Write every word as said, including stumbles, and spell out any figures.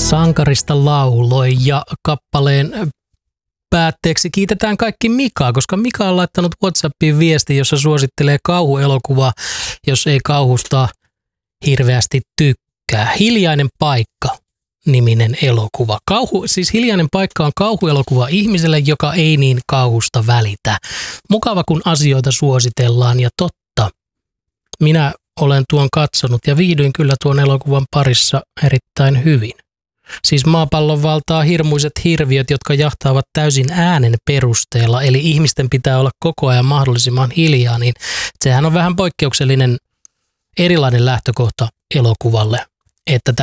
Sankarista lauloi ja kappaleen päätteeksi kiitetään kaikki Mikaa, koska Mika on laittanut WhatsAppiin viesti, jossa suosittelee kauhuelokuvaa, jos ei kauhusta hirveästi tykkää. Hiljainen paikka -niminen elokuva. Kauhu, siis Hiljainen paikka on kauhuelokuva ihmiselle, joka ei niin kauhusta välitä. Mukava, kun asioita suositellaan, ja totta. Minä olen tuon katsonut ja viihdyin kyllä tuon elokuvan parissa erittäin hyvin. Siis maapallon valtaa hirmuiset hirviöt, jotka jahtaavat täysin äänen perusteella, eli ihmisten pitää olla koko ajan mahdollisimman hiljaa, niin sehän on vähän poikkeuksellinen erilainen lähtökohta elokuvalle, että